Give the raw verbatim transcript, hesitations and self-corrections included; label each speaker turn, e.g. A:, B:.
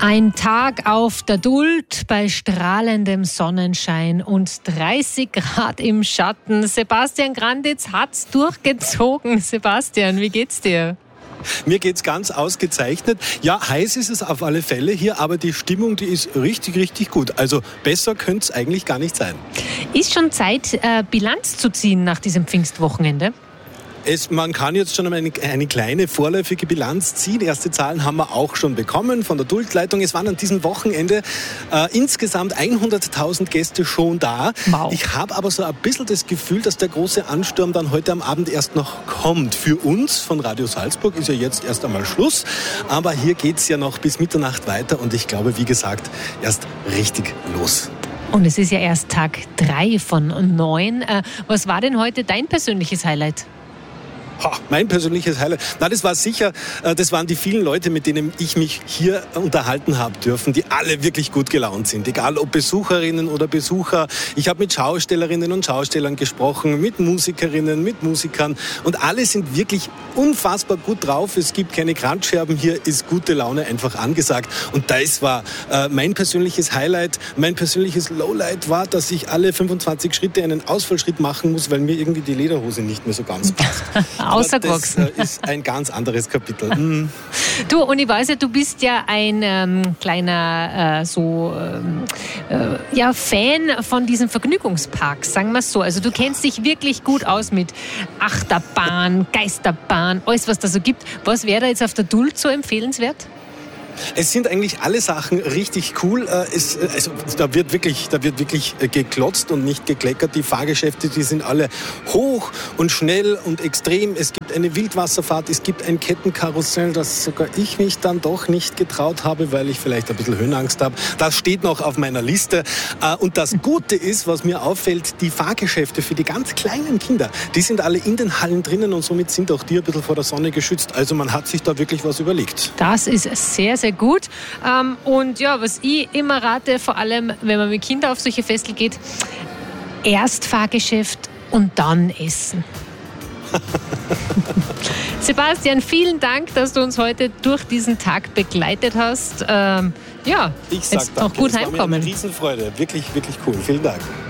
A: Ein Tag auf der Duld bei strahlendem Sonnenschein und dreißig Grad im Schatten. Sebastian Granditz hat's durchgezogen. Sebastian, wie geht's dir?
B: Mir geht's ganz ausgezeichnet. Ja, heiß ist es auf alle Fälle hier, aber die Stimmung, die ist richtig, richtig gut. Also besser könnte es eigentlich gar nicht sein.
A: Ist schon Zeit, äh, Bilanz zu ziehen nach diesem Pfingstwochenende?
B: Es, man kann jetzt schon eine, eine kleine vorläufige Bilanz ziehen. Erste Zahlen haben wir auch schon bekommen von der Duldleitung. Es waren an diesem Wochenende äh, insgesamt hunderttausend Gäste schon da.
A: Wow.
B: Ich habe aber so ein bisschen das Gefühl, dass der große Ansturm dann heute am Abend erst noch kommt. Für uns von Radio Salzburg ist ja jetzt erst einmal Schluss. Aber hier geht es ja noch bis Mitternacht weiter. Und ich glaube, wie gesagt, erst richtig los.
A: Und es ist ja erst Tag drei von neun. Äh, was war denn heute dein persönliches Highlight?
B: Ha, mein persönliches Highlight. Na, das war sicher, das waren die vielen Leute, mit denen ich mich hier unterhalten habe dürfen, die alle wirklich gut gelaunt sind. Egal ob Besucherinnen oder Besucher. Ich habe mit Schaustellerinnen und Schaustellern gesprochen, mit Musikerinnen, mit Musikern. Und alle sind wirklich unfassbar gut drauf. Es gibt keine Kranscherben. Hier ist gute Laune einfach angesagt. Und das war äh, mein persönliches Highlight. Mein persönliches Lowlight war, dass ich alle fünfundzwanzig Schritte einen Ausfallschritt machen muss, weil mir irgendwie die Lederhose nicht mehr so ganz passt.
A: Außergewachsen.
B: Das äh, ist ein ganz anderes Kapitel. Mm.
A: Du, und ich weiß ja, du bist ja ein ähm, kleiner äh, so ähm, äh, ja, Fan von diesen Vergnügungsparks, sagen wir es so. Also du kennst dich wirklich gut aus mit Achterbahn, Geisterbahn, alles was da so gibt. Was wäre da jetzt auf der Duld so empfehlenswert?
B: Es sind eigentlich alle Sachen richtig cool. Es, also, da wird wirklich, da wird wirklich geklotzt und nicht gekleckert. Die Fahrgeschäfte, die sind alle hoch und schnell und extrem. Es gibt eine Wildwasserfahrt, es gibt ein Kettenkarussell, das sogar ich mich dann doch nicht getraut habe, weil ich vielleicht ein bisschen Höhenangst habe. Das steht noch auf meiner Liste. Und das Gute ist, was mir auffällt, die Fahrgeschäfte für die ganz kleinen Kinder, die sind alle in den Hallen drinnen und somit sind auch die ein bisschen vor der Sonne geschützt. Also man hat sich da wirklich was überlegt.
A: Das ist sehr, sehr gut. Ähm, und ja, was ich immer rate, vor allem wenn man mit Kindern auf solche Festel geht, erst Fahrgeschäft und dann Essen. Sebastian, vielen Dank, dass du uns heute durch diesen Tag begleitet hast. Ähm, ja,
B: ich sag
A: jetzt
B: danke.
A: noch gut
B: es
A: heimkommen.
B: War mir eine Riesenfreude. Wirklich, wirklich cool. Vielen Dank.